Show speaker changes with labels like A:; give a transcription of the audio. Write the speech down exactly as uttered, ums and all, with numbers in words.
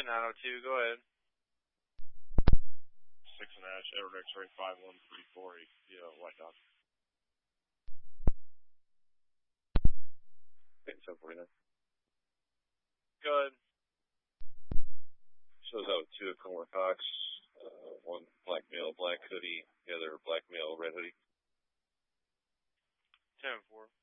A: Lincoln nine oh two, go ahead.
B: Six and Ash, Edward X-ray five one three four eight, yeah, White Dog.
C: eight seven forty-nine.
A: Go ahead.
C: Shows out two at Comer Cox, uh, one black male, black hoodie, the other black male, red hoodie.
A: ten four.